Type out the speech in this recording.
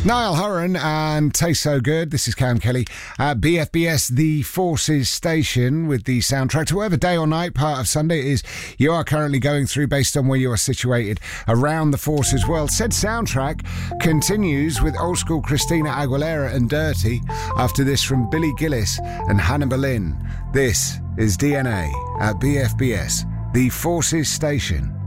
Niall Horan and Taste So Good. This is Cam Kelly at BFBS, the Forces station, with the soundtrack to whatever day or night, part of Sunday it is you are currently going through based on where you are situated around the Forces world. Said soundtrack continues with old school Christina Aguilera and Dirty. After this, from Billy Gillis and Hannah Boleyn. This is DNA at BFBS, the Forces station.